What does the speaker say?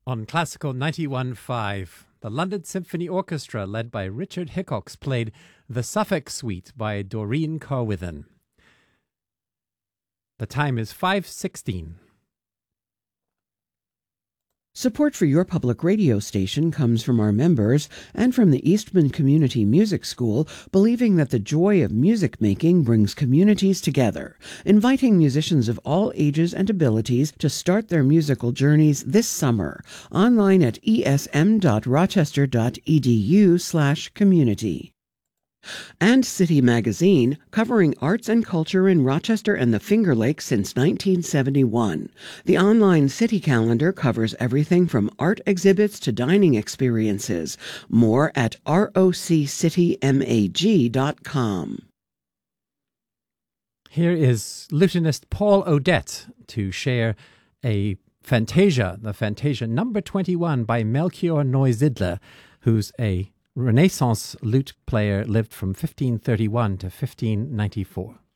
On Classical 91.5, the London Symphony Orchestra, led by Richard Hickox, played The Suffolk Suite by Doreen Corwithen. The time is 5:16. Support for your public radio station comes from our members and from the Eastman Community Music School, believing that the joy of music making brings communities together, inviting musicians of all ages and abilities to start their musical journeys this summer, online at esm.rochester.edu/community. And City Magazine, covering arts and culture in Rochester and the Finger Lakes since 1971. The online city calendar covers everything from art exhibits to dining experiences. More at roccitymag.com. Here is lutenist Paul Odette to share a Fantasia, the Fantasia number 21 by Melchior Neuzidler, who's a Renaissance lute player, lived from 1531 to 1594.